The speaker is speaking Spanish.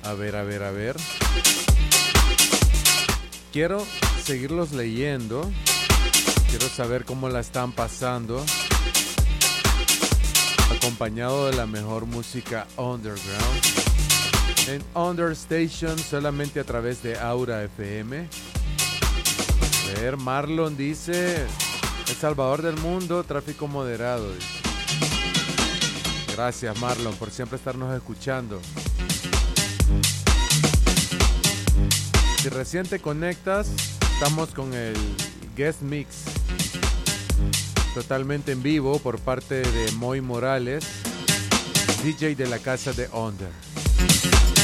A ver, a ver, a ver. Quiero seguirlos leyendo. Quiero saber cómo la están pasando. Acompañado de la mejor música underground. En Understation, solamente a través de Aura FM. A ver, Marlon dice: El Salvador del mundo, tráfico moderado. Dice. Gracias, Marlon, por siempre estarnos escuchando. Si recién te conectas, estamos con el Guest Mix totalmente en vivo por parte de Moy Morales, DJ de la casa de Under.